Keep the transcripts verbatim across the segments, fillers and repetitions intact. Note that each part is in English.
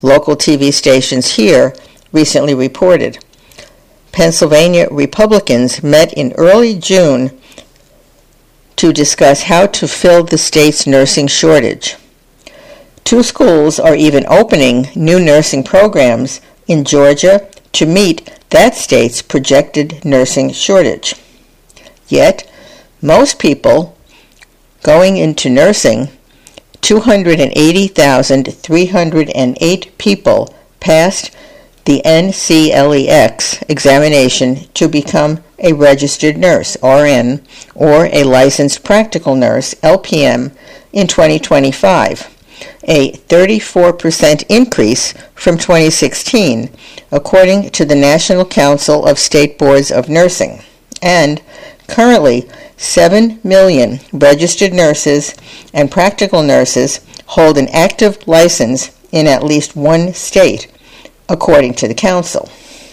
local T V stations here recently reported. Pennsylvania Republicans met in early June to discuss how to fill the state's nursing shortage. Two schools are even opening new nursing programs in Georgia to meet that state's projected nursing shortage. Yet, most people going into nursing, two hundred eighty thousand three hundred eight people passed the N C L E X examination to become a registered nurse, R N, or a licensed practical nurse, L P N, in twenty twenty-five, a thirty-four percent increase from twenty sixteen, according to the National Council of State Boards of Nursing. And currently, seven million registered nurses and practical nurses hold an active license in at least one state, according to the council.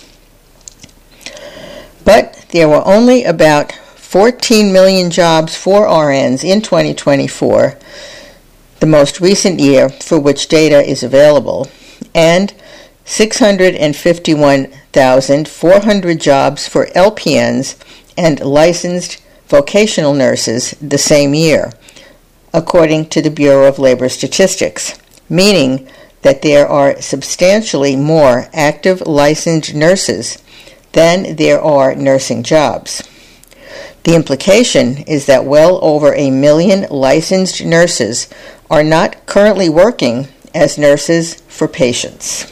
But there were only about fourteen million jobs for R Ns in twenty twenty-four, the most recent year for which data is available, and six hundred fifty-one thousand four hundred jobs for L P Ns and licensed vocational nurses the same year, according to the Bureau of Labor Statistics, meaning that there are substantially more active licensed nurses than there are nursing jobs. The implication is that well over a million licensed nurses are not currently working as nurses for patients.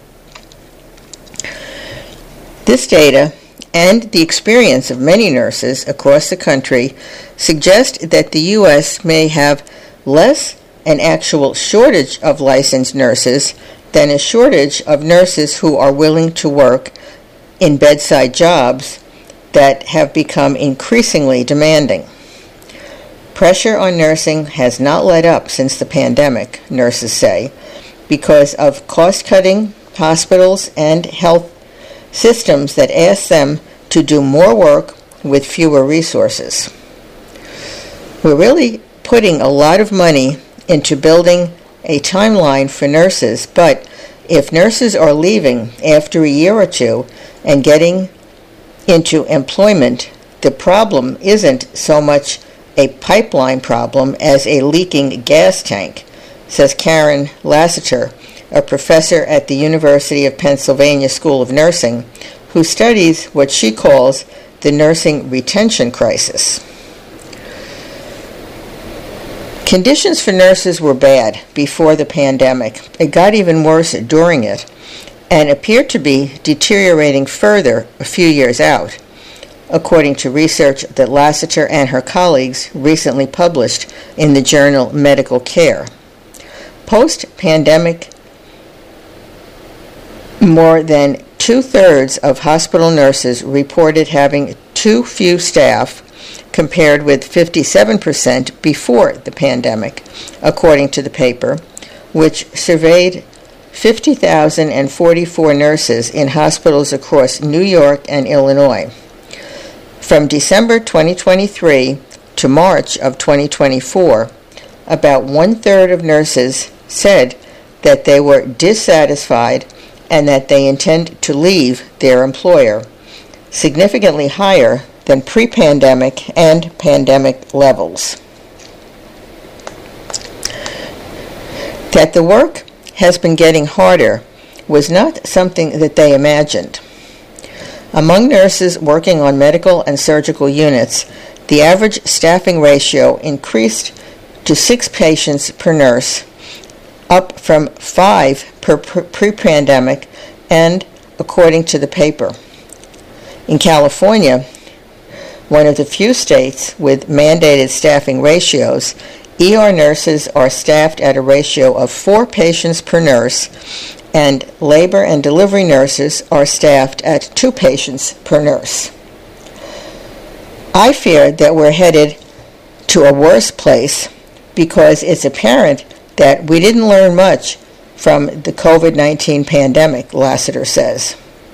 This data and the experience of many nurses across the country suggest that the U S may have less an actual shortage of licensed nurses than a shortage of nurses who are willing to work in bedside jobs that have become increasingly demanding. Pressure on nursing has not let up since the pandemic, nurses say, because of cost-cutting hospitals and health systems that ask them to do more work with fewer resources. We're really putting a lot of money into building a timeline for nurses, but if nurses are leaving after a year or two and getting into employment, the problem isn't so much a pipeline problem as a leaking gas tank, says Karen Lassiter, a professor at the University of Pennsylvania School of Nursing, who studies what she calls the nursing retention crisis. Conditions for nurses were bad before the pandemic. It got even worse during it and appeared to be deteriorating further a few years out, according to research that Lassiter and her colleagues recently published in the journal Medical Care. Post-pandemic, more than two-thirds of hospital nurses reported having too few staff, compared with fifty-seven percent before the pandemic, according to the paper, which surveyed fifty thousand forty-four nurses in hospitals across New York and Illinois. From December twenty twenty-three to March of twenty twenty-four, about one-third of nurses said that they were dissatisfied and that they intend to leave their employer, significantly higher than pre-pandemic and pandemic levels. That the work has been getting harder was not something that they imagined. Among nurses working on medical and surgical units, the average staffing ratio increased to six patients per nurse, up from five per pre-pandemic, and according to the paper. In California, one of the few states with mandated staffing ratios, E R nurses are staffed at a ratio of four patients per nurse, and labor and delivery nurses are staffed at two patients per nurse. I fear that we're headed to a worse place because it's apparent that we didn't learn much from the covid nineteen pandemic, Lassiter says.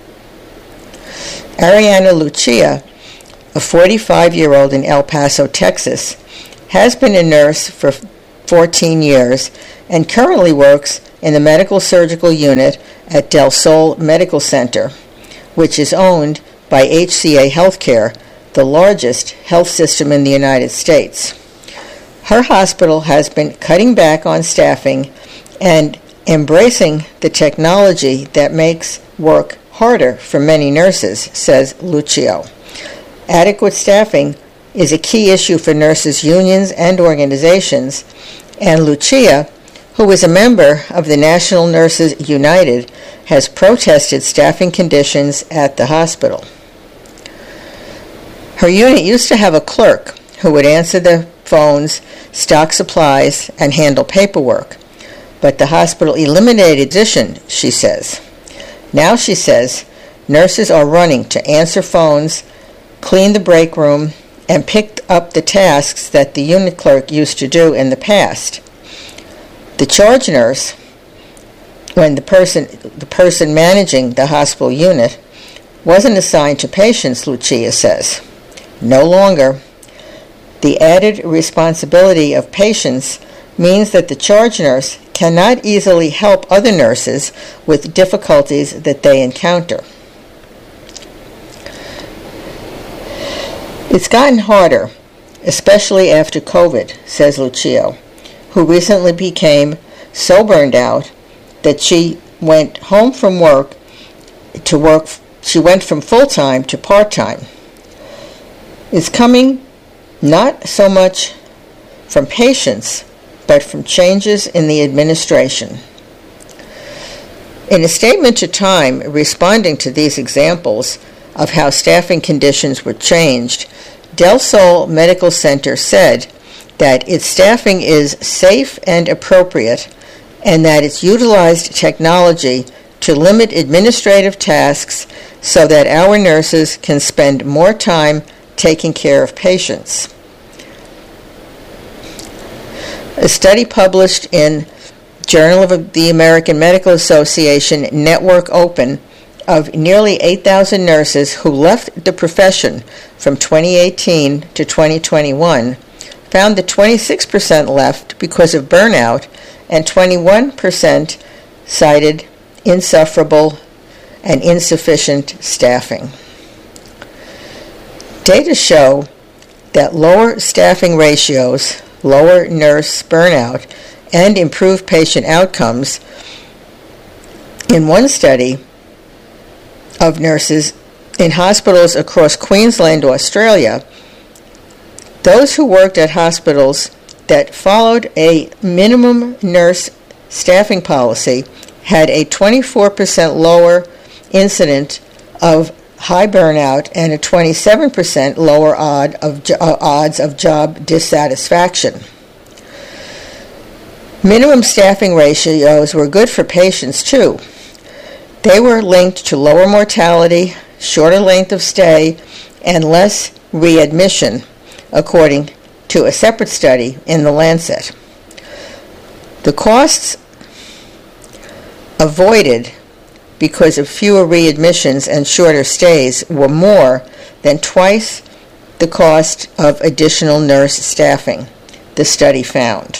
Ariana Lucia, a forty-five-year-old in El Paso, Texas, has been a nurse for fourteen years and currently works in the medical surgical unit at Del Sol Medical Center, which is owned by H C A Healthcare, the largest health system in the United States. Her hospital has been cutting back on staffing and embracing the technology that makes work harder for many nurses, says Lucio. Adequate staffing is a key issue for nurses' unions and organizations, and Lucia, who is a member of the National Nurses United, has protested staffing conditions at the hospital. Her unit used to have a clerk who would answer the phones, stock supplies, and handle paperwork, but the hospital eliminated this position, she says. Now, she says, nurses are running to answer phones, clean the break room, and pick up the tasks that the unit clerk used to do in the past. The charge nurse, when the person the person managing the hospital unit, wasn't assigned to patients, Lucia says. No longer. The added responsibility of patients means that the charge nurse cannot easily help other nurses with difficulties that they encounter. It's gotten harder, especially after COVID, says Lucio, who recently became so burned out that she went home from work to work, she went from full-time to part-time. It's coming not so much from patients, but from changes in the administration. In a statement to Time responding to these examples of how staffing conditions were changed, Del Sol Medical Center said that its staffing is safe and appropriate and that it's utilized technology to limit administrative tasks so that our nurses can spend more time taking care of patients. A study published in Journal of the American Medical Association Network Open of nearly eight thousand nurses who left the profession from twenty eighteen to twenty twenty-one found that twenty-six percent left because of burnout and twenty-one percent cited insufferable and insufficient staffing. Data show that lower staffing ratios, lower nurse burnout, and improved patient outcomes. In one study of nurses in hospitals across Queensland, Australia, those who worked at hospitals that followed a minimum nurse staffing policy had a twenty-four percent lower incidence of high burnout and a twenty-seven percent lower odd of, uh, odds of job dissatisfaction. Minimum staffing ratios were good for patients, too. They were linked to lower mortality, shorter length of stay, and less readmission, according to a separate study in The Lancet. The costs avoided because of fewer readmissions and shorter stays were more than twice the cost of additional nurse staffing, the study found.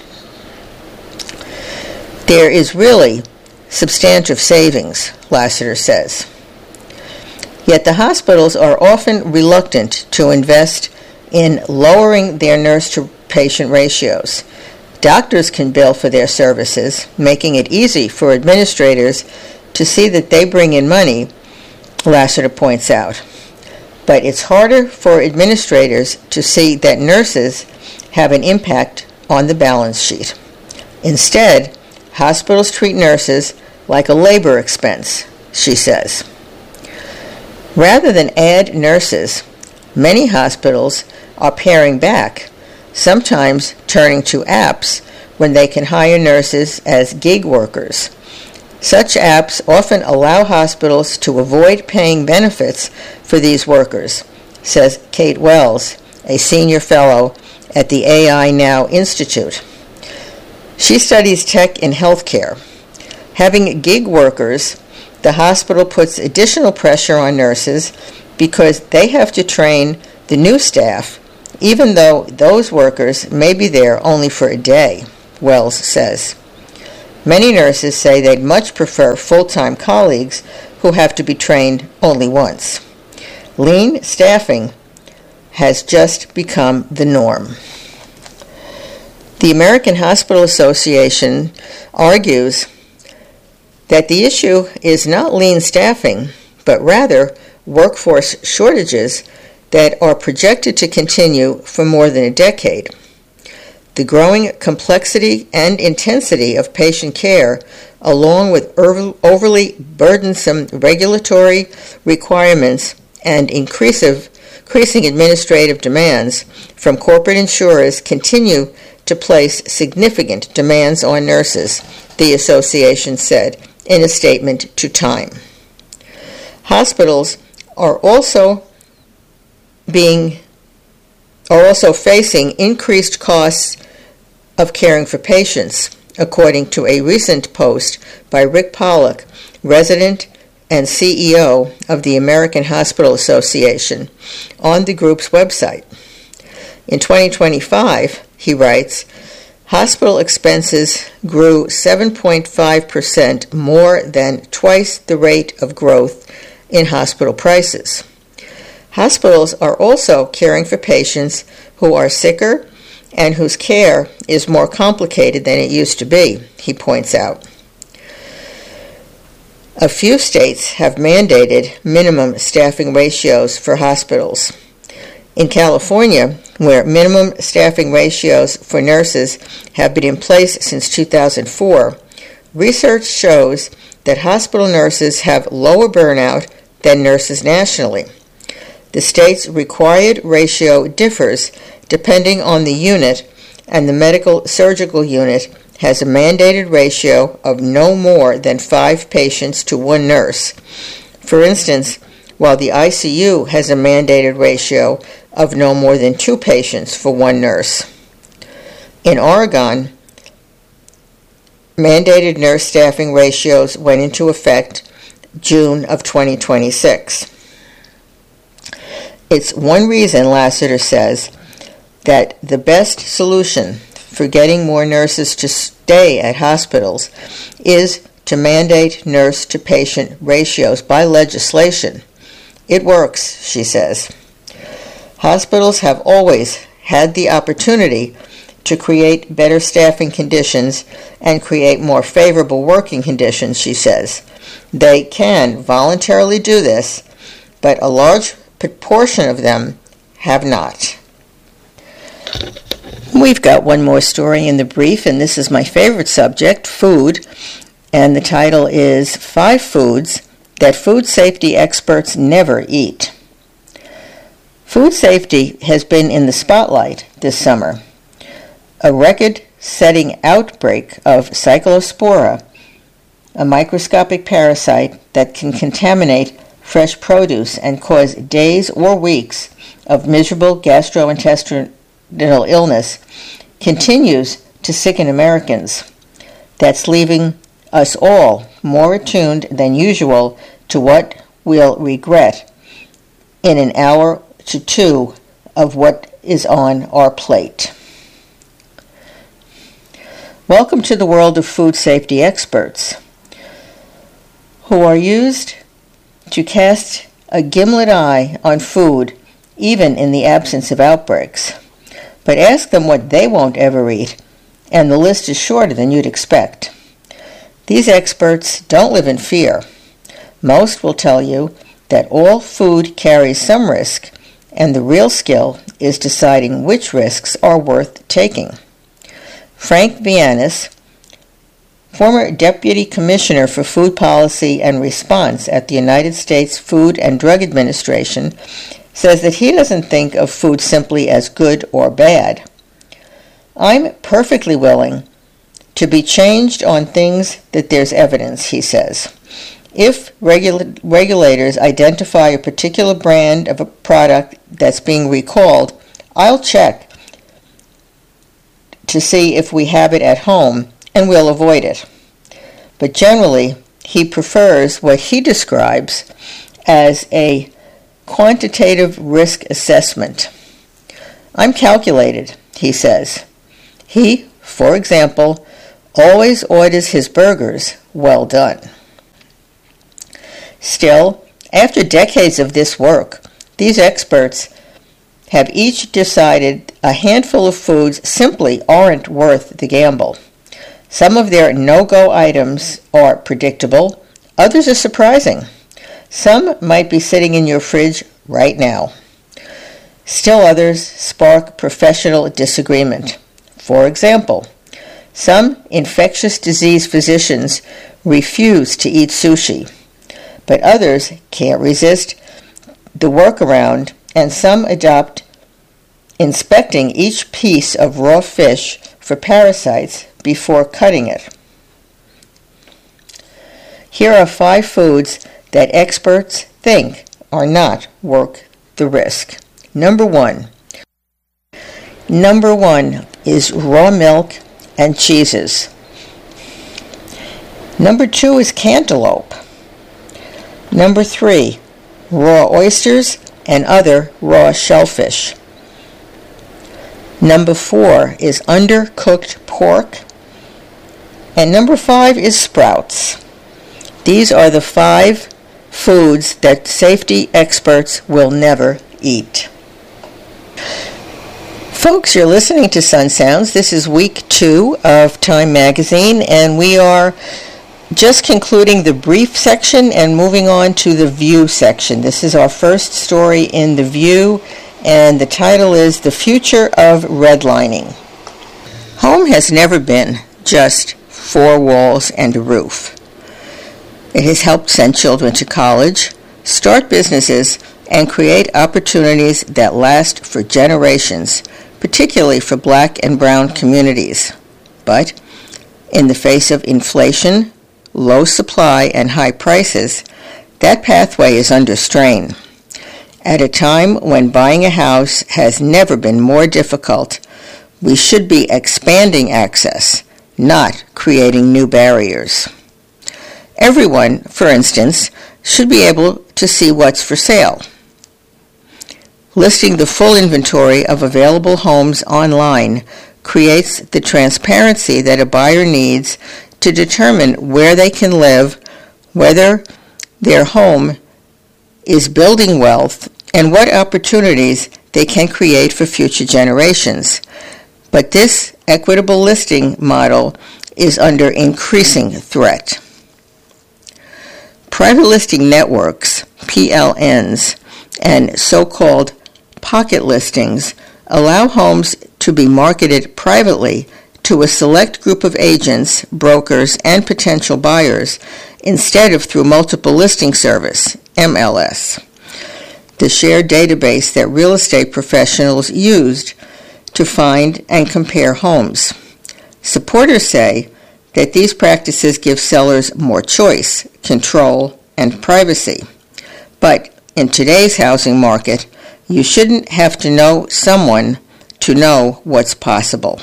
There is really substantive savings, Lassiter says. Yet the hospitals are often reluctant to invest in lowering their nurse-to-patient ratios. Doctors can bill for their services, making it easy for administrators to see that they bring in money, Lassiter points out. But it's harder for administrators to see that nurses have an impact on the balance sheet. Instead, hospitals treat nurses like a labor expense, she says. Rather than add nurses, many hospitals are paring back, sometimes turning to apps when they can hire nurses as gig workers. Such apps often allow hospitals to avoid paying benefits for these workers, says Kate Wells, a senior fellow at the A I Now Institute. She studies tech in healthcare. Having gig workers, the hospital puts additional pressure on nurses because they have to train the new staff, even though those workers may be there only for a day, Wells says. Many nurses say they'd much prefer full-time colleagues who have to be trained only once. Lean staffing has just become the norm. The American Hospital Association argues that the issue is not lean staffing, but rather workforce shortages that are projected to continue for more than a decade. The growing complexity and intensity of patient care, along with overly burdensome regulatory requirements and increasing administrative demands from corporate insurers, continue to place significant demands on nurses, the association said in a statement to Time. Hospitals are also being are also facing increased costs of caring for patients, according to a recent post by Rick Pollock, resident and C E O of the American Hospital Association, on the group's website. In twenty twenty-five, he writes, hospital expenses grew seven point five percent, more than twice the rate of growth in hospital prices. Hospitals are also caring for patients who are sicker and whose care is more complicated than it used to be, he points out. A few states have mandated minimum staffing ratios for hospitals. In California, where minimum staffing ratios for nurses have been in place since two thousand four, research shows that hospital nurses have lower burnout than nurses nationally. The state's required ratio differs depending on the unit, and the medical surgical unit has a mandated ratio of no more than five patients to one nurse. For instance, while the I C U has a mandated ratio of no more than two patients for one nurse. In Oregon, mandated nurse staffing ratios went into effect June of twenty twenty-six. It's one reason, Lassiter says, that the best solution for getting more nurses to stay at hospitals is to mandate nurse-to-patient ratios by legislation. It works, she says. Hospitals have always had the opportunity to create better staffing conditions and create more favorable working conditions, she says. They can voluntarily do this, but a large proportion of them have not. We've got one more story in the brief, and this is my favorite subject, food, and the title is Five Foods That Food Safety Experts Never Eat. Food safety has been in the spotlight this summer. A record-setting outbreak of Cyclospora, a microscopic parasite that can contaminate fresh produce and cause days or weeks of miserable gastrointestinal illness, continues to sicken Americans. That's leaving us all more attuned than usual to what we'll regret in an hour to two of what is on our plate. Welcome to the world of food safety experts, who are used to cast a gimlet eye on food even in the absence of outbreaks. But ask them what they won't ever eat, and the list is shorter than you'd expect. These experts don't live in fear. Most will tell you that all food carries some risk, and the real skill is deciding which risks are worth taking. Frank Vianis, former Deputy Commissioner for Food Policy and Response at the United States Food and Drug Administration, says that he doesn't think of food simply as good or bad. I'm perfectly willing to be changed on things that there's evidence, he says. If regula- regulators identify a particular brand of a product that's being recalled, I'll check to see if we have it at home, and we'll avoid it. But generally, he prefers what he describes as a quantitative risk assessment. I'm calculated, he says. He, for example, always orders his burgers well done. Still, after decades of this work, these experts have each decided a handful of foods simply aren't worth the gamble. Some of their no-go items are predictable, others are surprising. Some might be sitting in your fridge right now. Still others spark professional disagreement. For example, some infectious disease physicians refuse to eat sushi, but others can't resist the workaround, and some adopt inspecting each piece of raw fish for parasites before cutting it. Here are five foods that experts think are not worth the risk. Number one. Number one is raw milk and cheeses. Number two is cantaloupe. Number three, raw oysters and other raw shellfish. Number four is undercooked pork. And number five is sprouts. These are the five foods that safety experts will never eat. Folks, you're listening to Sun Sounds. This is week two of Time Magazine, and we are just concluding the brief section and moving on to the View section. This is our first story in the View, and the title is The Future of Redlining. Home has never been just four walls and a roof. It has helped send children to college, start businesses, and create opportunities that last for generations, particularly for black and brown communities. But in the face of inflation, low supply, and high prices, that pathway is under strain. At a time when buying a house has never been more difficult, we should be expanding access, not creating new barriers. Everyone, for instance, should be able to see what's for sale. Listing the full inventory of available homes online creates the transparency that a buyer needs to determine where they can live, whether their home is building wealth, and what opportunities they can create for future generations. But this equitable listing model is under increasing threat. Private listing networks, P L Ns, and so-called pocket listings allow homes to be marketed privately to a select group of agents, brokers, and potential buyers instead of through multiple listing service, M L S, the shared database that real estate professionals used to find and compare homes. Supporters say that these practices give sellers more choice, control, and privacy. But in today's housing market, you shouldn't have to know someone to know what's possible.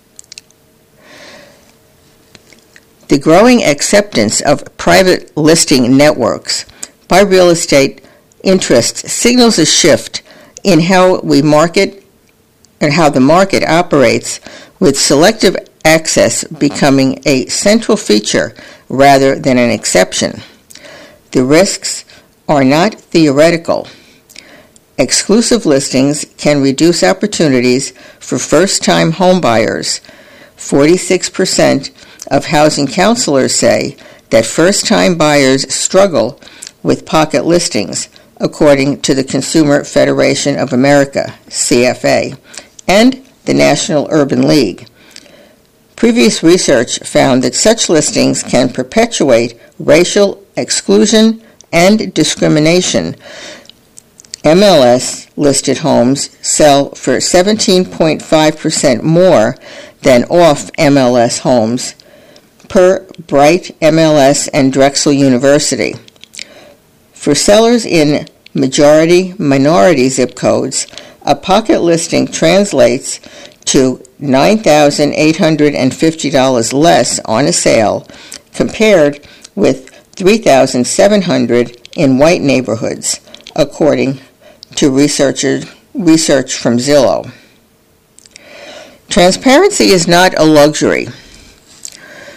The growing acceptance of private listing networks by real estate interests signals a shift in how we market and how the market operates, with selective access becoming a central feature rather than an exception. The risks are not theoretical. Exclusive listings can reduce opportunities for first-time homebuyers. forty-six percent of housing counselors say that first-time buyers struggle with pocket listings, according to the Consumer Federation of America, C F A, and the National Urban League. Previous research found that such listings can perpetuate racial exclusion and discrimination. M L S-listed homes sell for seventeen point five percent more than off-M L S homes, per Bright M L S and Drexel University. For sellers in majority-minority zip codes, a pocket listing translates to nine thousand eight hundred fifty dollars less on a sale, compared with three thousand seven hundred dollars in white neighborhoods, according to researcher, research from Zillow. Transparency is not a luxury.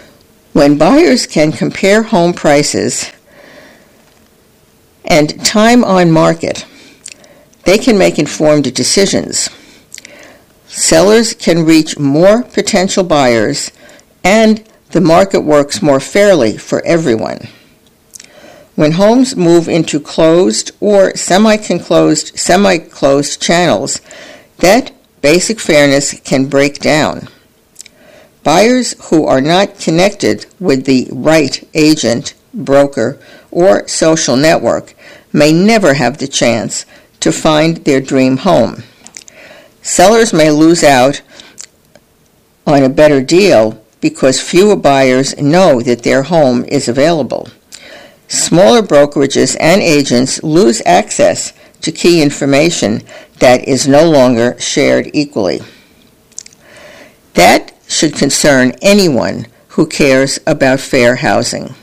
When buyers can compare home prices and time on market, they can make informed decisions. Sellers can reach more potential buyers, and the market works more fairly for everyone. When homes move into closed or semi-closed, semi-closed channels, that basic fairness can break down. Buyers who are not connected with the right agent, broker, or social network may never have the chance to find their dream home. Sellers may lose out on a better deal because fewer buyers know that their home is available. Smaller brokerages and agents lose access to key information that is no longer shared equally. That should concern anyone who cares about fair housing.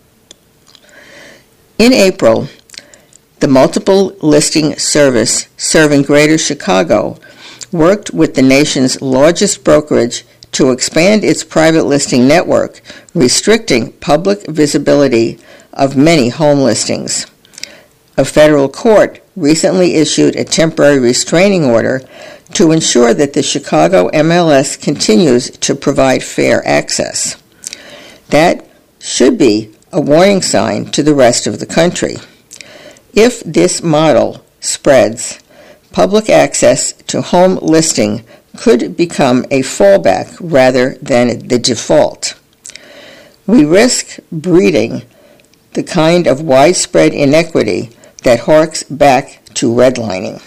In April, the Multiple Listing Service serving Greater Chicago worked with the nation's largest brokerage to expand its private listing network, restricting public visibility of many home listings. A federal court recently issued a temporary restraining order to ensure that the Chicago M L S continues to provide fair access. That should be a warning sign to the rest of the country. If this model spreads, public access to home listing could become a fallback rather than the default. We risk breeding the kind of widespread inequity that harks back to redlining.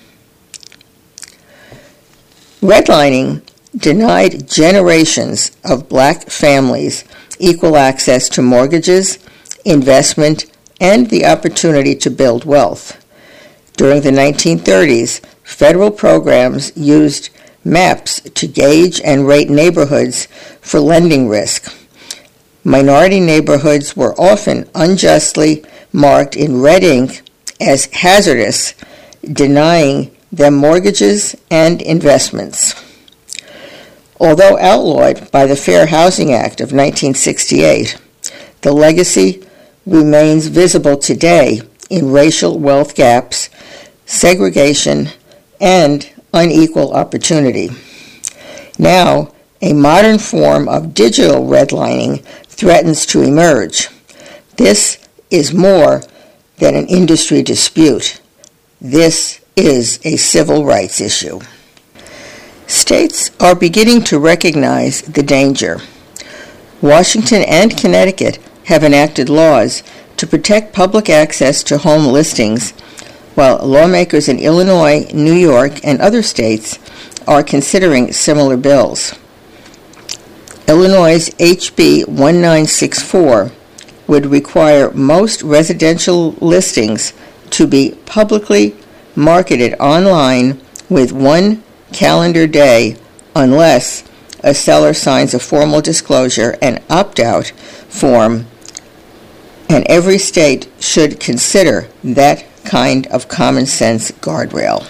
Redlining denied generations of black families equal access to mortgages, investment, and the opportunity to build wealth. During the nineteen thirties, federal programs used maps to gauge and rate neighborhoods for lending risk. Minority neighborhoods were often unjustly marked in red ink as hazardous, denying them mortgages and investments. Although outlawed by the Fair Housing Act of nineteen sixty-eight, the legacy remains visible today in racial wealth gaps, segregation, and unequal opportunity. Now, a modern form of digital redlining threatens to emerge. This is more than an industry dispute. This is a civil rights issue. States are beginning to recognize the danger. Washington and Connecticut have enacted laws to protect public access to home listings, while lawmakers in Illinois, New York, and other states are considering similar bills. Illinois' H B nineteen sixty-four would require most residential listings to be publicly marketed online with one calendar day unless a seller signs a formal disclosure and opt-out form, and every state should consider that kind of common sense guardrail.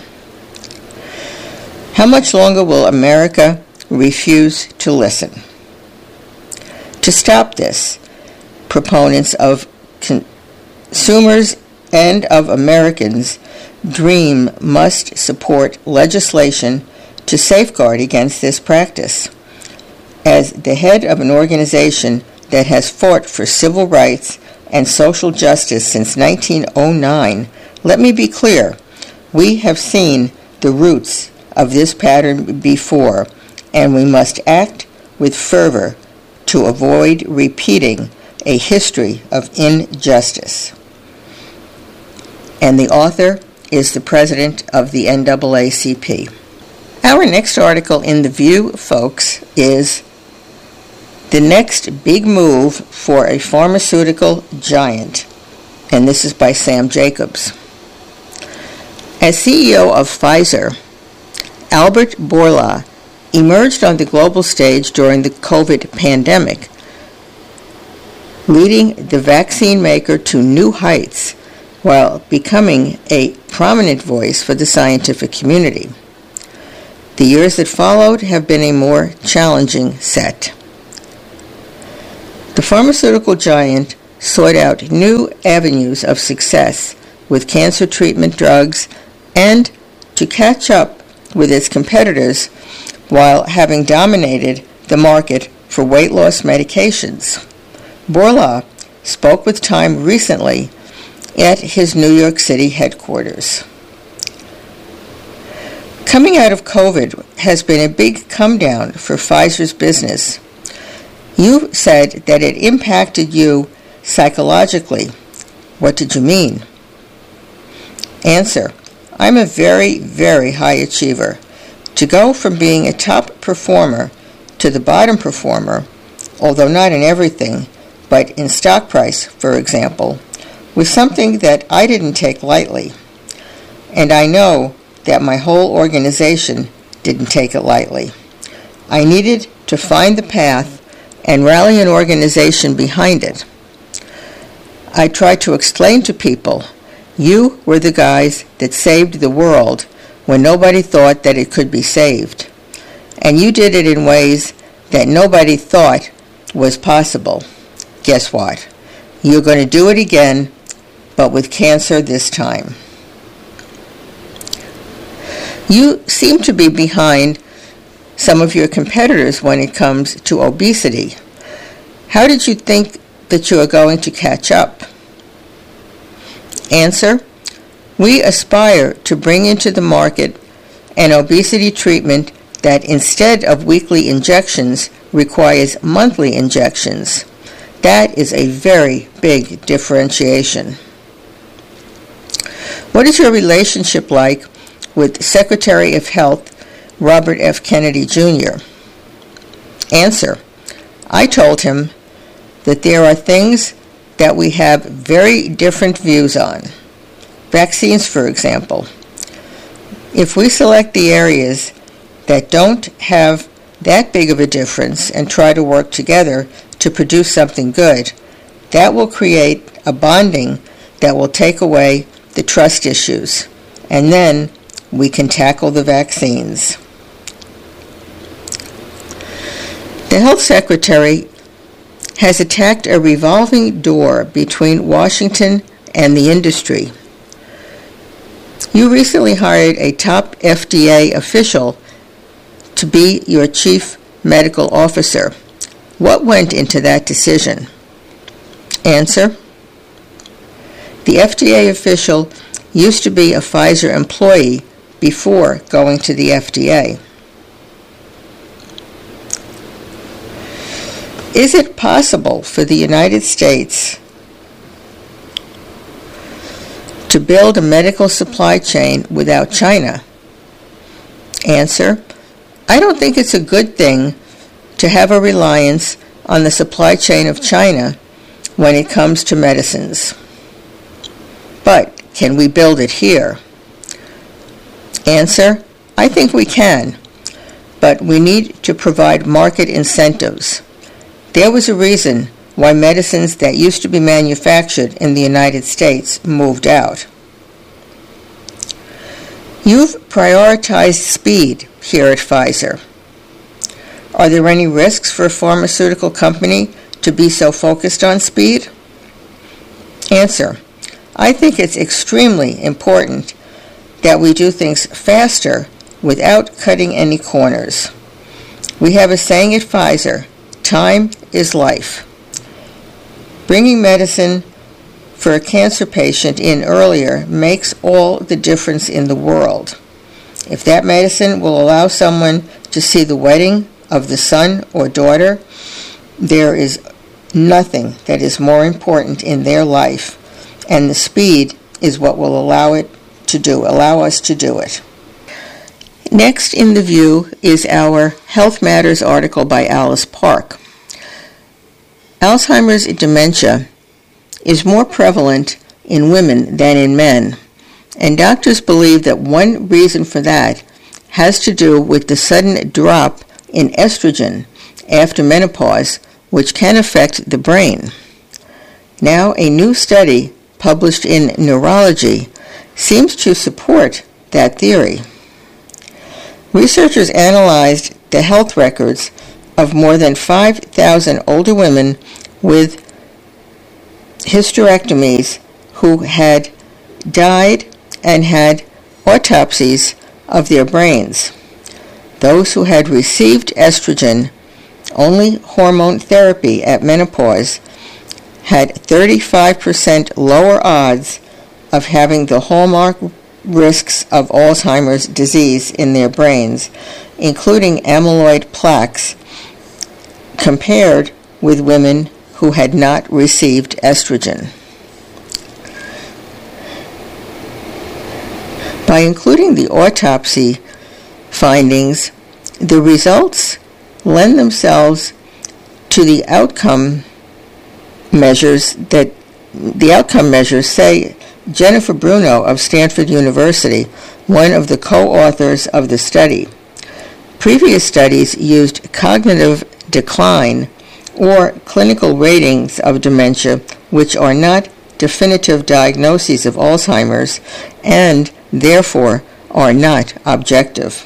How much longer will America refuse to listen? To stop this, proponents of consumers and of Americans' dream must support legislation to safeguard against this practice. As the head of an organization that has fought for civil rights and social justice since nineteen oh nine, let me be clear, we have seen the roots of this pattern before, and we must act with fervor to avoid repeating a history of injustice. And the author is the president of the N double A C P. Our next article in The View, folks, is the next big move for a pharmaceutical giant, and this is by Sam Jacobs. As C E O of Pfizer, Albert Bourla emerged on the global stage during the COVID pandemic, leading the vaccine maker to new heights while becoming a prominent voice for the scientific community. The years that followed have been a more challenging set. The pharmaceutical giant sought out new avenues of success with cancer treatment drugs and to catch up with its competitors while having dominated the market for weight loss medications. Bourla spoke with Time recently at his New York City headquarters. Coming out of COVID has been a big come down for Pfizer's business. You said that it impacted you psychologically. What did you mean? Answer: I'm a very, very high achiever. To go from being a top performer to the bottom performer, although not in everything, but in stock price, for example, was something that I didn't take lightly. And I know that my whole organization didn't take it lightly. I needed to find the path and rally an organization behind it. I tried to explain to people, you were the guys that saved the world when nobody thought that it could be saved. And you did it in ways that nobody thought was possible. Guess what? You're going to do it again, but with cancer this time. You seem to be behind some of your competitors when it comes to obesity. How did you think that you are going to catch up? Answer: we aspire to bring into the market an obesity treatment that instead of weekly injections requires monthly injections. That is a very big differentiation. What is your relationship like with Secretary of Health Robert F. Kennedy Junior? Answer: I told him that there are things that we have very different views on. Vaccines, for example. If we select the areas that don't have that big of a difference and try to work together to produce something good, that will create a bonding that will take away the trust issues, and then we can tackle the vaccines. The health secretary has attacked a revolving door between Washington and the industry. You recently hired a top F D A official to be your chief medical officer. What went into that decision? Answer: the F D A official used to be a Pfizer employee before going to the F D A. Is it possible for the United States to build a medical supply chain without China? Answer: I don't think it's a good thing to have a reliance on the supply chain of China when it comes to medicines. But can we build it here? Answer: I think we can, but we need to provide market incentives. There was a reason why medicines that used to be manufactured in the United States moved out. You've prioritized speed here at Pfizer. Are there any risks for a pharmaceutical company to be so focused on speed? Answer: I think it's extremely important that we do things faster without cutting any corners. We have a saying at Pfizer, time is life. Bringing medicine for a cancer patient in earlier makes all the difference in the world. If that medicine will allow someone to see the wedding of the son or daughter, there is nothing that is more important in their life, and the speed is what will allow it to do, allow us to do it. Next in the view is our Health Matters article by Alice Park. Alzheimer's dementia is more prevalent in women than in men, and doctors believe that one reason for that has to do with the sudden drop in estrogen after menopause, which can affect the brain. Now, a new study published in Neurology seems to support that theory. Researchers analyzed the health records of more than five thousand older women with hysterectomies who had died and had autopsies of their brains. Those who had received estrogen, only hormone therapy at menopause, had thirty-five percent lower odds of having the hallmark risks of Alzheimer's disease in their brains, including amyloid plaques, compared with women who had not received estrogen. By including the autopsy findings, the results lend themselves to the outcome measures that the outcome measures say Jennifer Bruno of Stanford University, one of the co-authors of the study. Previous studies used cognitive decline or clinical ratings of dementia, which are not definitive diagnoses of Alzheimer's and therefore are not objective.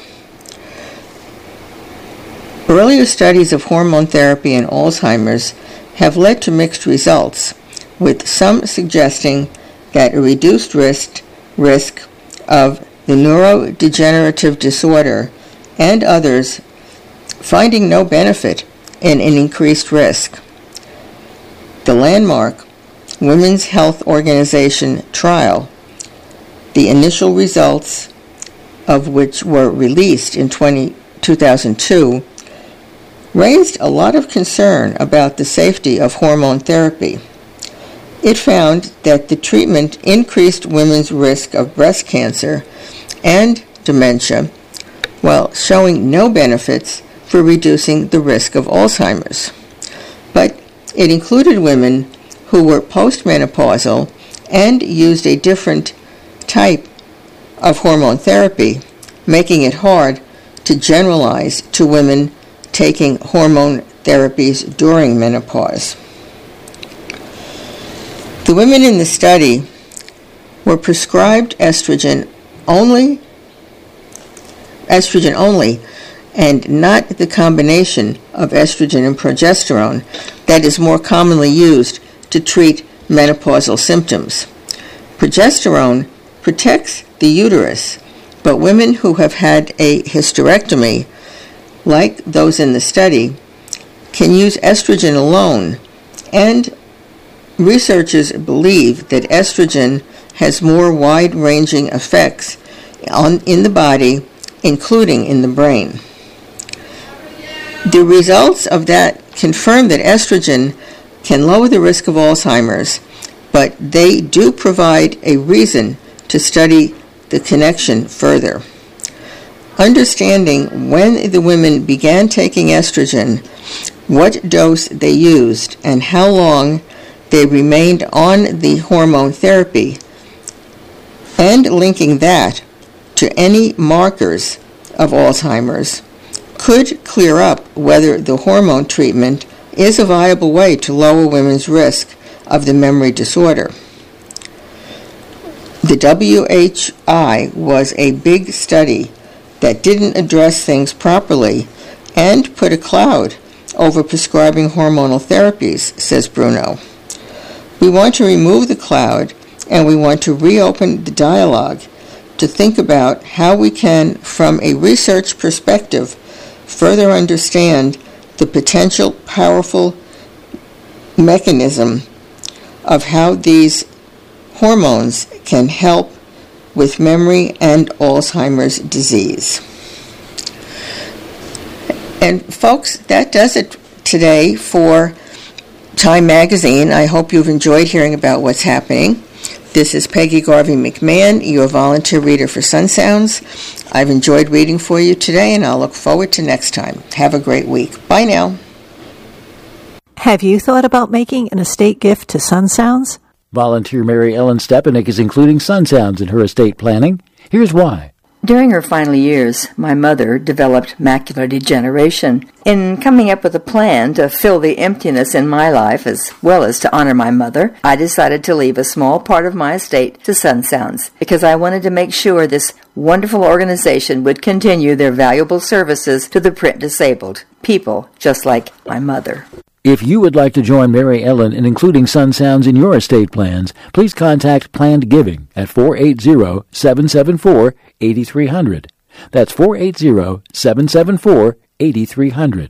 Earlier studies of hormone therapy in Alzheimer's have led to mixed results, with some suggesting that a reduced risk, risk of the neurodegenerative disorder and others finding no benefit in an increased risk. The landmark Women's Health Organization trial, the initial results of which were released in two thousand two, raised a lot of concern about the safety of hormone therapy. It found that the treatment increased women's risk of breast cancer and dementia, while showing no benefits for reducing the risk of Alzheimer's. But it included women who were postmenopausal and used a different type of hormone therapy, making it hard to generalize to women taking hormone therapies during menopause. The women in the study were prescribed estrogen only, estrogen only, and not the combination of estrogen and progesterone that is more commonly used to treat menopausal symptoms. Progesterone protects the uterus, but women who have had a hysterectomy, like those in the study, can use estrogen alone, and researchers believe that estrogen has more wide-ranging effects on, in the body, including in the brain. The results of that confirm that estrogen can lower the risk of Alzheimer's, but they do provide a reason to study the connection further. Understanding when the women began taking estrogen, what dose they used, and how long they remained on the hormone therapy, and linking that to any markers of Alzheimer's, could clear up whether the hormone treatment is a viable way to lower women's risk of the memory disorder. The W H I was a big study that didn't address things properly and put a cloud over prescribing hormonal therapies, says Bruno. We want to remove the cloud, and we want to reopen the dialogue to think about how we can, from a research perspective, further understand the potential powerful mechanism of how these hormones can help with memory and Alzheimer's disease. And folks, that does it today for Time Magazine. I hope you've enjoyed hearing about what's happening. This is Peggy Garvey McMahon, your volunteer reader for Sun Sounds. I've enjoyed reading for you today, and I'll look forward to next time. Have a great week. Bye now. Have you thought about making an estate gift to Sun Sounds? Volunteer Mary Ellen Stepanek is including Sun Sounds in her estate planning. Here's why. During her final years, my mother developed macular degeneration. In coming up with a plan to fill the emptiness in my life as well as to honor my mother, I decided to leave a small part of my estate to Sun Sounds because I wanted to make sure this wonderful organization would continue their valuable services to the print disabled, people just like my mother. If you would like to join Mary Ellen in including Sun Sounds in your estate plans, please contact Planned Giving at four eight zero, seven seven four, eight three zero zero. That's four eight zero, seven seven four, eight three zero zero.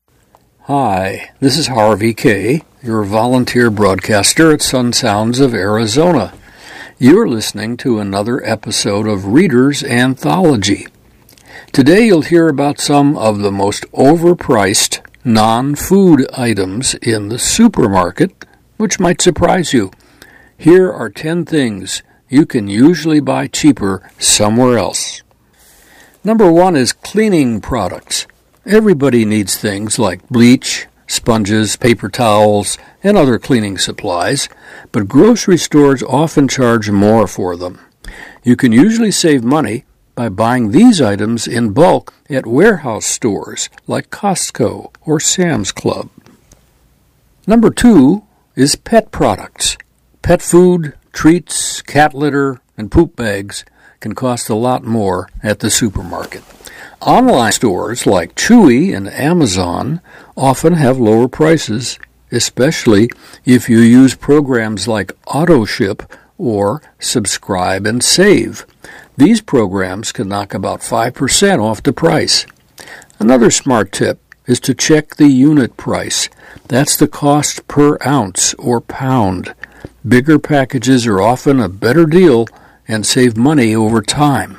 Hi, this is Harvey Kay, your volunteer broadcaster at Sun Sounds of Arizona. You're listening to another episode of Reader's Anthology. Today you'll hear about some of the most overpriced non-food items in the supermarket, which might surprise you. Here are ten things you can usually buy cheaper somewhere else. Number one is cleaning products. Everybody needs things like bleach, sponges, paper towels, and other cleaning supplies, but grocery stores often charge more for them. You can usually save money by buying these items in bulk at warehouse stores like Costco or Sam's Club. Number two is pet products. Pet food, treats, cat litter, and poop bags can cost a lot more at the supermarket. Online stores like Chewy and Amazon often have lower prices, especially if you use programs like AutoShip or Subscribe and Save. These programs can knock about five percent off the price. Another smart tip is to check the unit price. That's the cost per ounce or pound. Bigger packages are often a better deal and save money over time.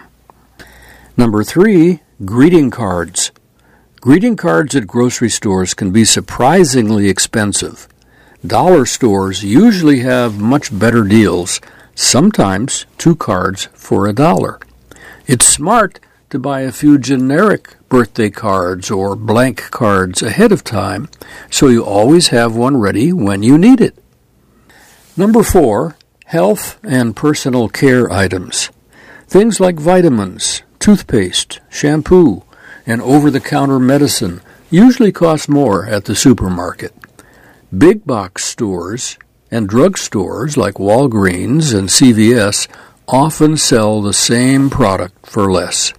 Number three, greeting cards. Greeting cards at grocery stores can be surprisingly expensive. Dollar stores usually have much better deals, sometimes two cards for a dollar. It's smart to buy a few generic birthday cards or blank cards ahead of time so you always have one ready when you need it. Number four, health and personal care items. Things like vitamins, toothpaste, shampoo, and over-the-counter medicine usually cost more at the supermarket. Big box stores and drug stores like Walgreens and C V S often sell the same product for less.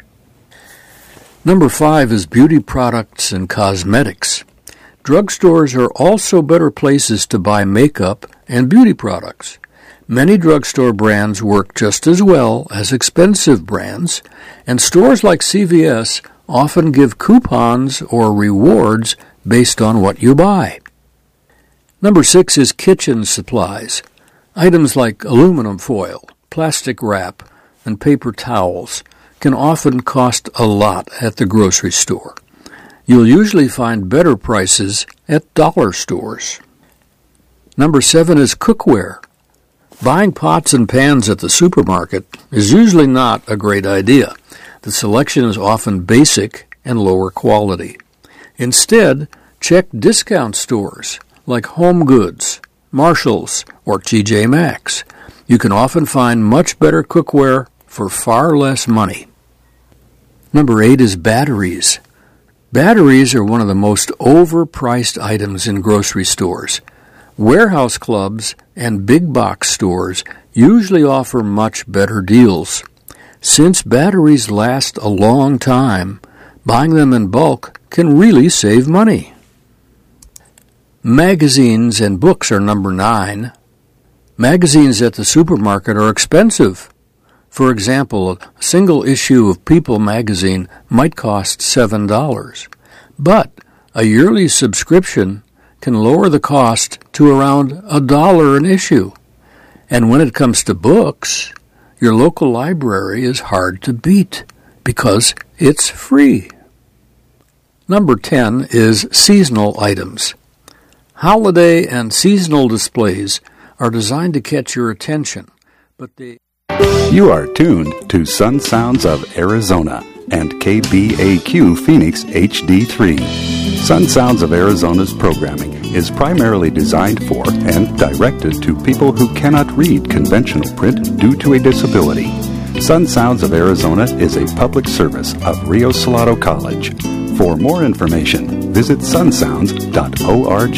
Number five is beauty products and cosmetics. Drugstores are also better places to buy makeup and beauty products. Many drugstore brands work just as well as expensive brands, and stores like C V S often give coupons or rewards based on what you buy. Number six is kitchen supplies. Items like aluminum foil, plastic wrap, and paper towels can often cost a lot at the grocery store. You'll usually find better prices at dollar stores. Number seven is cookware. Buying pots and pans at the supermarket is usually not a great idea. The selection is often basic and lower quality. Instead, check discount stores like Home Goods, Marshalls, or T J Maxx. You can often find much better cookware for far less money. Number eight is batteries. Batteries are one of the most overpriced items in grocery stores. Warehouse clubs and big box stores usually offer much better deals. Since batteries last a long time, buying them in bulk can really save money. Magazines and books are number nine. Magazines at the supermarket are expensive. For example, a single issue of People magazine might cost seven dollars, but a yearly subscription can lower the cost to around a dollar an issue. And when it comes to books, your local library is hard to beat because it's free. Number ten is seasonal items. Holiday and seasonal displays are designed to catch your attention, but they... You are tuned to Sun Sounds of Arizona and K B A Q Phoenix H D three. Sun Sounds of Arizona's programming is primarily designed for and directed to people who cannot read conventional print due to a disability. Sun Sounds of Arizona is a public service of Rio Salado College. For more information, visit sun sounds dot org.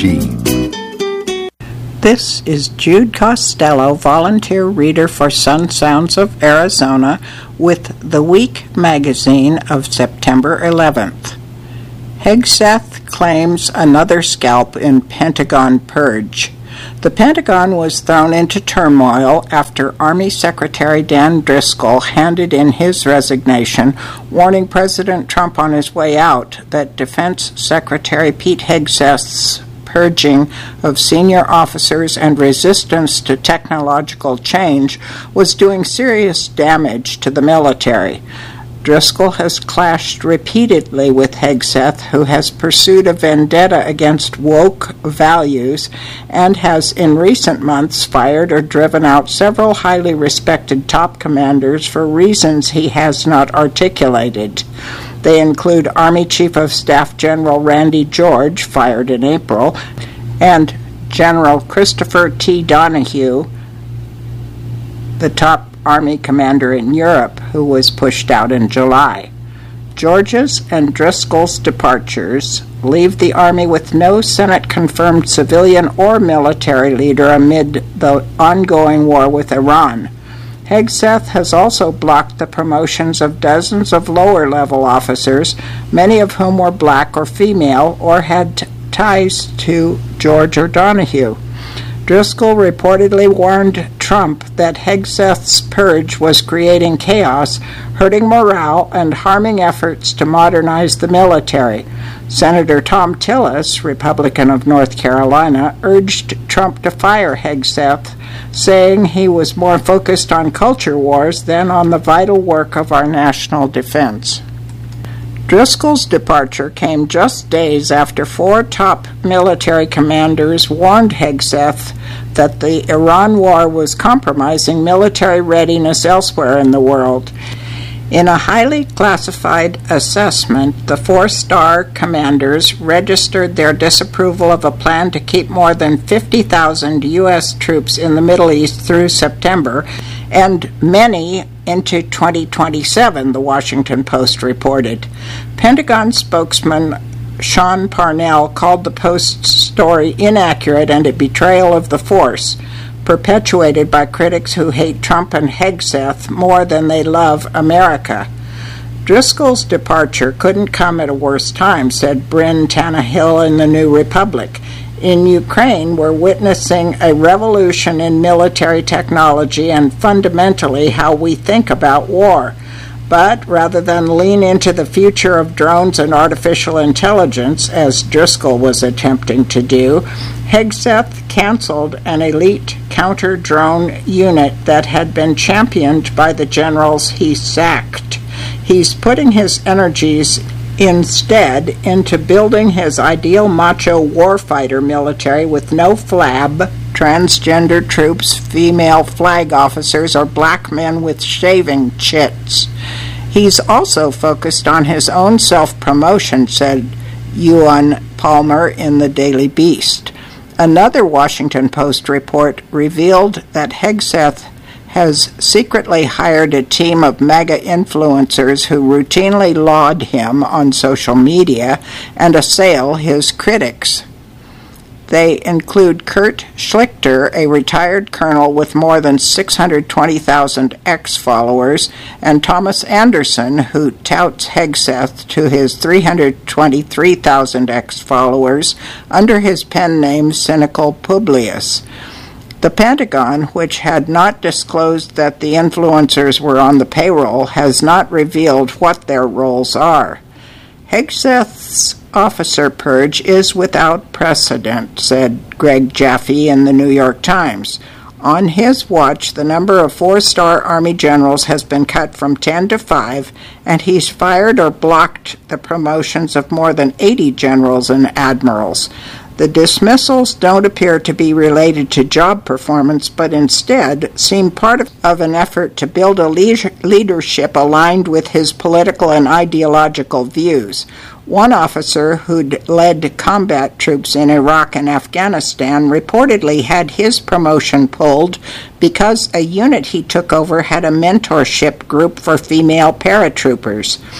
This is Jude Costello, volunteer reader for Sun Sounds of Arizona with The Week magazine of September eleventh. Hegseth claims another scalp in Pentagon purge. The Pentagon was thrown into turmoil after Army Secretary Dan Driscoll handed in his resignation, warning President Trump on his way out that Defense Secretary Pete Hegseth's purging of senior officers and resistance to technological change was doing serious damage to the military. Driscoll has clashed repeatedly with Hegseth, who has pursued a vendetta against woke values and has in recent months fired or driven out several highly respected top commanders for reasons he has not articulated. They include Army Chief of Staff General Randy George, fired in April, and General Christopher T. Donahue, the top Army commander in Europe, who was pushed out in July. George's and Driscoll's departures leave the Army with no Senate-confirmed civilian or military leader amid the ongoing war with Iran. Hegseth has also blocked the promotions of dozens of lower-level officers, many of whom were black or female or had t- ties to George or Donahue. Driscoll reportedly warned Trump that Hegseth's purge was creating chaos, hurting morale, and harming efforts to modernize the military. Senator Thom Tillis, Republican of North Carolina, urged Trump to fire Hegseth, saying he was more focused on culture wars than on the vital work of our national defense. Driscoll's departure came just days after four top military commanders warned Hegseth that the Iran war was compromising military readiness elsewhere in the world. In a highly classified assessment, the four-star commanders registered their disapproval of a plan to keep more than fifty thousand U S troops in the Middle East through September, and many into twenty twenty-seven, the Washington Post reported. Pentagon spokesman Sean Parnell called the Post's story inaccurate and a betrayal of the force, perpetuated by critics who hate Trump and Hegseth more than they love America. Driscoll's departure couldn't come at a worse time, said Bryn Tannehill in the New Republic. In Ukraine, we're witnessing a revolution in military technology and fundamentally how we think about war. But rather than lean into the future of drones and artificial intelligence, as Driscoll was attempting to do, Hegseth canceled an elite counter-drone unit that had been championed by the generals he sacked. He's putting his energies instead into building his ideal macho warfighter military with no flab, transgender troops, female flag officers, or black men with shaving chits. He's also focused on his own self-promotion, said Ewan Palmer in the Daily Beast. Another Washington Post report revealed that Hegseth has secretly hired a team of mega influencers who routinely laud him on social media and assail his critics. They include Kurt Schlichter, a retired colonel with more than six hundred twenty thousand X followers, and Thomas Anderson, who touts Hegseth to his three hundred twenty-three thousand X followers under his pen name Cynical Publius. The Pentagon, which had not disclosed that the influencers were on the payroll, has not revealed what their roles are. Hegseth's officer purge is without precedent, said Greg Jaffe in the New York Times. On his watch, the number of four-star Army generals has been cut from ten to five, and he's fired or blocked the promotions of more than eighty generals and admirals. The dismissals don't appear to be related to job performance, but instead seem part of, of an effort to build a leader, leadership aligned with his political and ideological views. One officer who'd led combat troops in Iraq and Afghanistan reportedly had his promotion pulled because a unit he took over had a mentorship group for female paratroopers.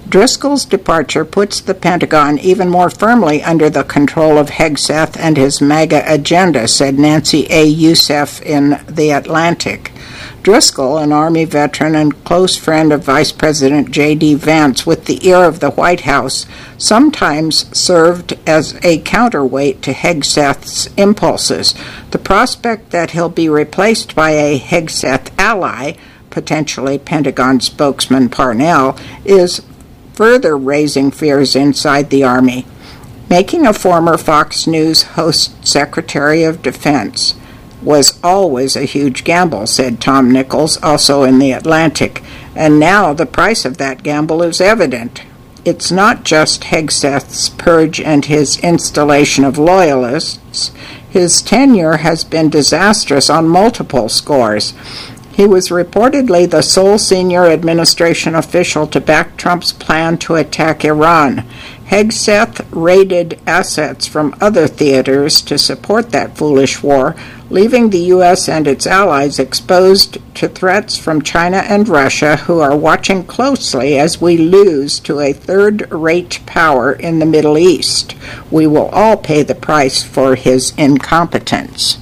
Driscoll's departure puts the Pentagon even more firmly under the control of Hegseth and his MAGA agenda, said Nancy A. Youssef in The Atlantic. Driscoll, an Army veteran and close friend of Vice President J D. Vance with the ear of the White House, sometimes served as a counterweight to Hegseth's impulses. The prospect that he'll be replaced by a Hegseth ally, potentially Pentagon spokesman Parnell, is further raising fears inside the Army. Making a former Fox News host Secretary of Defense was always a huge gamble, said Tom Nichols, also in The Atlantic, and now the price of that gamble is evident. It's not just Hegseth's purge and his installation of loyalists. His tenure has been disastrous on multiple scores. He was reportedly the sole senior administration official to back Trump's plan to attack Iran. Hegseth raided assets from other theaters to support that foolish war, leaving the U S and its allies exposed to threats from China and Russia, who are watching closely as we lose to a third-rate power in the Middle East. We will all pay the price for his incompetence.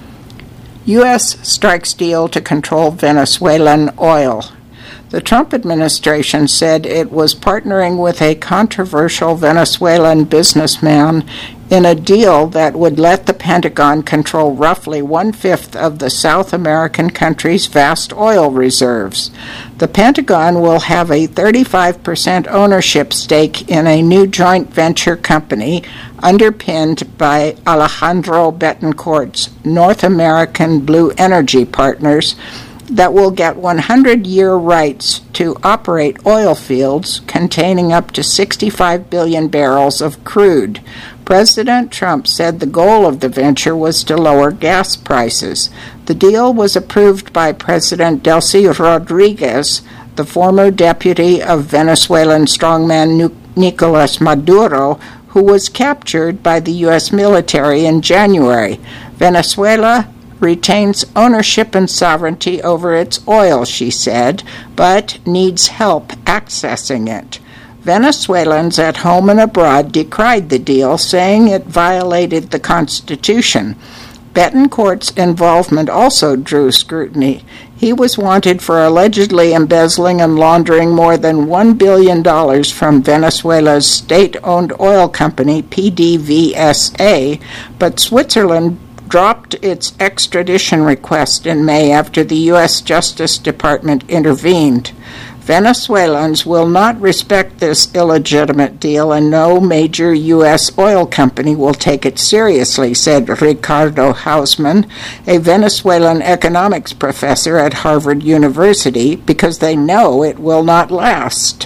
U S strikes deal to control Venezuelan oil. The Trump administration said it was partnering with a controversial Venezuelan businessman in a deal that would let the Pentagon control roughly one-fifth of the South American country's vast oil reserves. The Pentagon will have a thirty-five percent ownership stake in a new joint venture company underpinned by Alejandro Betancourt's North American Blue Energy Partners that will get one hundred year rights to operate oil fields containing up to sixty-five billion barrels of crude. President Trump said the goal of the venture was to lower gas prices. The deal was approved by President Delcy Rodriguez, the former deputy of Venezuelan strongman Nicolas Maduro, who was captured by the U S military in January. Venezuela retains ownership and sovereignty over its oil, she said, but needs help accessing it. Venezuelans at home and abroad decried the deal, saying it violated the Constitution. Betancourt's involvement also drew scrutiny. He was wanted for allegedly embezzling and laundering more than one billion dollars from Venezuela's state-owned oil company, P D V S A, but Switzerland dropped its extradition request in May after the U S Justice Department intervened. Venezuelans will not respect this illegitimate deal, and no major U S oil company will take it seriously, said Ricardo Hausman, a Venezuelan economics professor at Harvard University, because they know it will not last.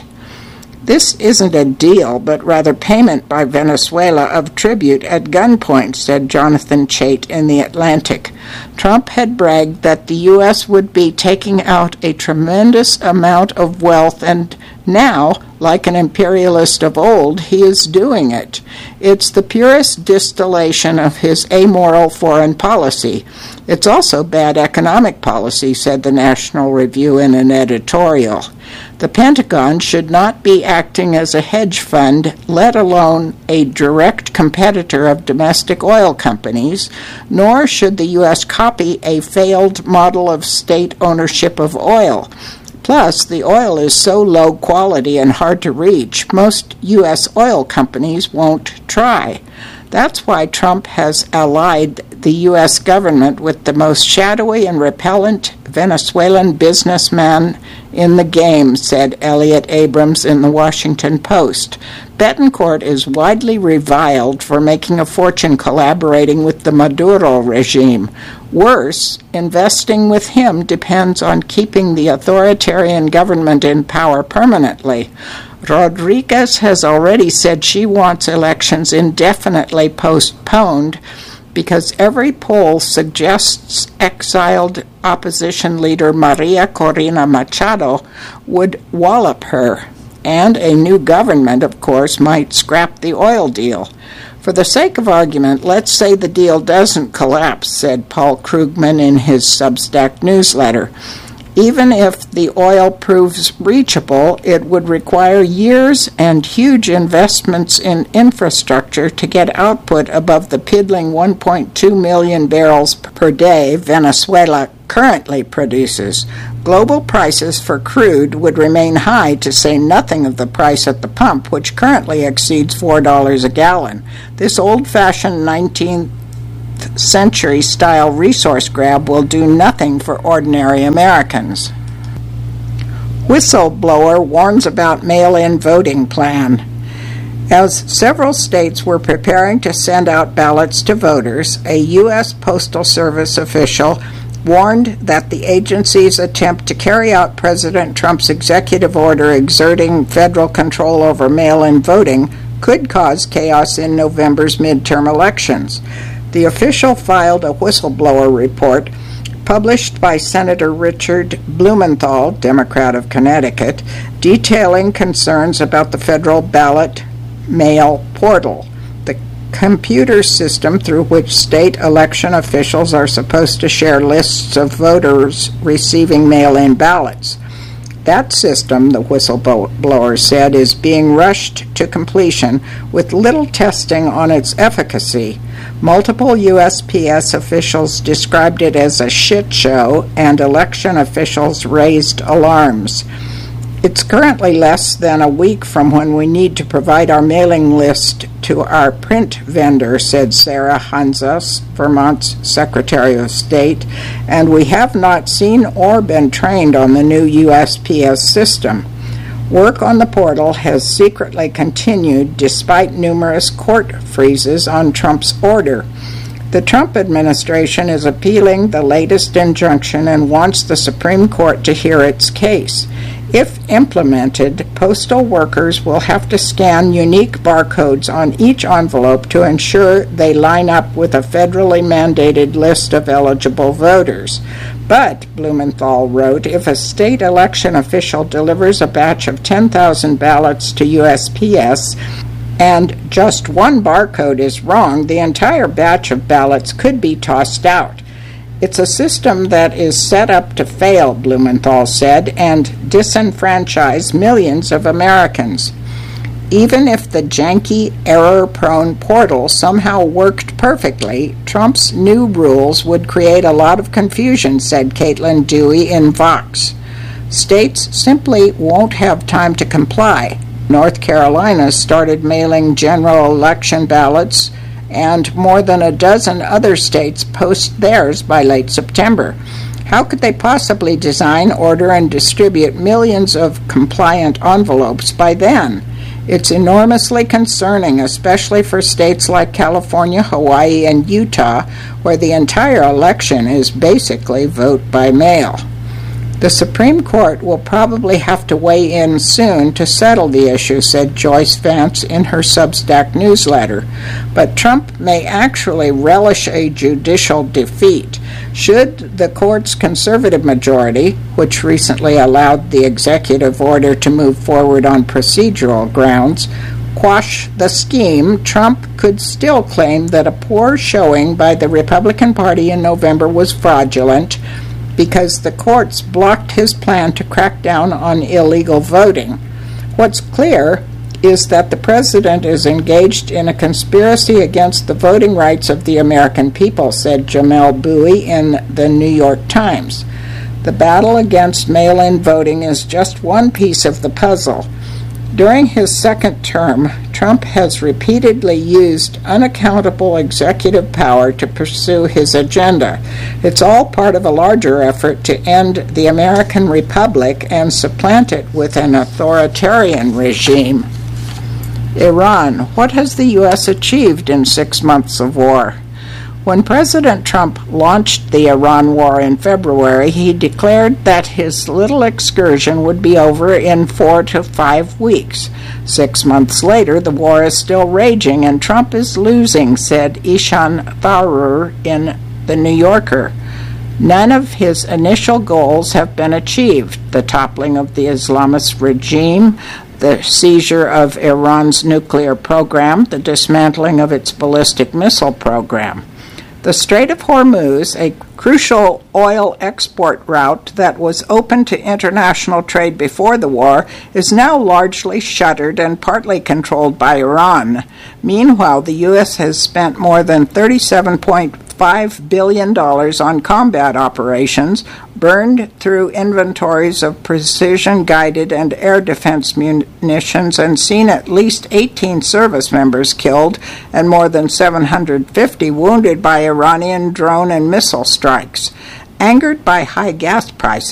This isn't a deal, but rather payment by Venezuela of tribute at gunpoint, said Jonathan Chait in The Atlantic. Trump had bragged that the U S would be taking out a tremendous amount of wealth, and now, like an imperialist of old, he is doing it. It's the purest distillation of his amoral foreign policy. It's also bad economic policy, said the National Review in an editorial. The Pentagon should not be acting as a hedge fund, let alone a direct competitor of domestic oil companies, nor should the U S copy a failed model of state ownership of oil. Plus, the oil is so low quality and hard to reach, most U S oil companies won't try. That's why Trump has allied the U S government with the most shadowy and repellent Venezuelan businessman in the game, said Elliot Abrams in the Washington Post. Betancourt is widely reviled for making a fortune collaborating with the Maduro regime. Worse, investing with him depends on keeping the authoritarian government in power permanently. Rodriguez has already said she wants elections indefinitely postponed because every poll suggests exiled opposition leader Maria Corina Machado would wallop her. And a new government, of course, might scrap the oil deal. For the sake of argument, let's say the deal doesn't collapse, said Paul Krugman in his Substack newsletter. Even if the oil proves reachable, it would require years and huge investments in infrastructure to get output above the piddling one point two million barrels per day Venezuela currently produces. Global prices for crude would remain high, to say nothing of the price at the pump, which currently exceeds four dollars a gallon. This old-fashioned nineteenth century style resource grab will do nothing for ordinary Americans. Whistleblower warns about mail-in voting plan. As several states were preparing to send out ballots to voters, a U S Postal Service official warned that the agency's attempt to carry out President Trump's executive order exerting federal control over mail-in voting could cause chaos in November's midterm elections. The official filed a whistleblower report published by Senator Richard Blumenthal, Democrat of Connecticut, detailing concerns about the federal ballot mail portal, the computer system through which state election officials are supposed to share lists of voters receiving mail-in ballots. That system, the whistleblower said, is being rushed to completion with little testing on its efficacy. Multiple U S P S officials described it as a shit show, and election officials raised alarms. It's currently less than a week from when we need to provide our mailing list to our print vendor, said Sarah Hansa, Vermont's Secretary of State, and we have not seen or been trained on the new U S P S system. Work on the portal has secretly continued despite numerous court freezes on Trump's order. The Trump administration is appealing the latest injunction and wants the Supreme Court to hear its case. If implemented, postal workers will have to scan unique barcodes on each envelope to ensure they line up with a federally mandated list of eligible voters. But, Blumenthal wrote, if a state election official delivers a batch of ten thousand ballots to U S P S and just one barcode is wrong, the entire batch of ballots could be tossed out. It's a system that is set up to fail, Blumenthal said, and disenfranchise millions of Americans. Even if the janky, error-prone portal somehow worked perfectly, Trump's new rules would create a lot of confusion, said Caitlin Dewey in Vox. States simply won't have time to comply. North Carolina started mailing general election ballots, and more than a dozen other states post theirs by late September. How could they possibly design, order, and distribute millions of compliant envelopes by then? It's enormously concerning, especially for states like California, Hawaii, and Utah, where the entire election is basically vote by mail. The Supreme Court will probably have to weigh in soon to settle the issue, said Joyce Vance in her Substack newsletter. But Trump may actually relish a judicial defeat. Should the court's conservative majority, which recently allowed the executive order to move forward on procedural grounds, quash the scheme, Trump could still claim that a poor showing by the Republican Party in November was fraudulent, because the courts blocked his plan to crack down on illegal voting. What's clear is that the president is engaged in a conspiracy against the voting rights of the American people, said Jamel Bowie in the New York Times. The battle against mail-in voting is just one piece of the puzzle. During his second term, Trump has repeatedly used unaccountable executive power to pursue his agenda. It's all part of a larger effort to end the American Republic and supplant it with an authoritarian regime. Iran. What has the U S achieved in six months of war? When President Trump launched the Iran war in February, he declared that his little excursion would be over in four to five weeks. Six months later, the war is still raging and Trump is losing, said Ishan Tharoor in The New Yorker. None of his initial goals have been achieved: the toppling of the Islamist regime, the seizure of Iran's nuclear program, the dismantling of its ballistic missile program. The Strait of Hormuz, a crucial oil export route that was open to international trade before the war is now largely shuttered and partly controlled by Iran. Meanwhile, the U S has spent more than thirty-seven point five billion dollars on combat operations, burned through inventories of precision-guided and air defense munitions, and seen at least eighteen service members killed and more than seven hundred fifty wounded by Iranian drone and missile strikes. Angered by high gas prices,